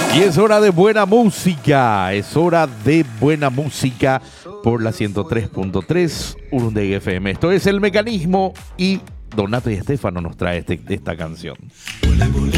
Y es hora de buena música, es hora de buena música por la 103.3 Urundeg FM. Esto es El Mecanismo y Donato y Estefano nos trae esta canción. Volé, volé,